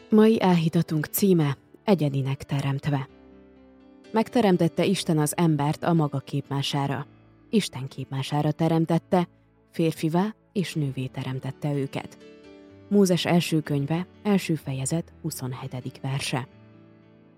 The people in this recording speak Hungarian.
Mai elhitatunk címe Egyedinek teremtve. Megteremtette Isten az embert a maga képmására. Isten képmására teremtette, férfivá és nővé teremtette őket. Mózes első könyve, első fejezet, 27. verse.